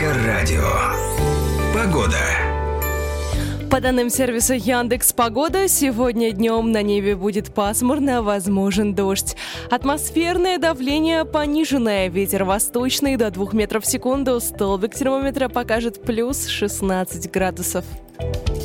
Эльдоррадио. Погода. По данным сервиса Яндекс.Погода, сегодня днем на небе будет пасмурно, возможен дождь. Атмосферное давление пониженное, ветер восточный до 2 метров в секунду, столбик термометра покажет плюс 16 градусов.